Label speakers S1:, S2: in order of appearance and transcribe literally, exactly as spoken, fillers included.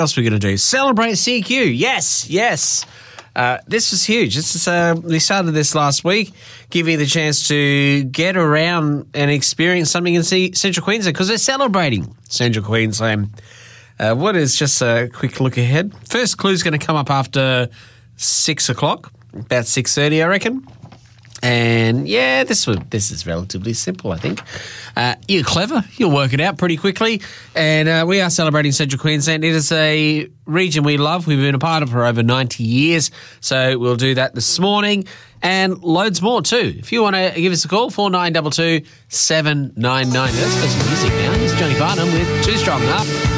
S1: else we're going to do? Celebrate C Q. Yes, yes. Uh, this was huge. This is, uh, we started this last week, giving you the chance to get around and experience something in C- Central Queensland because they're celebrating Central Queensland. Uh, what is just a quick look ahead? First clue's going to come up after six o'clock, about six thirty, I reckon. And yeah, this was, this is relatively simple, I think. Uh, you're clever. You'll work it out pretty quickly. And uh, we are celebrating Central Queensland. It is a region we love. We've been a part of for over ninety years. So we'll do that this morning and loads more too. If you want to give us a call, four nine two two, seven nine nine. Let's play some music now. Here's Johnny Farnham with Too Strong Up.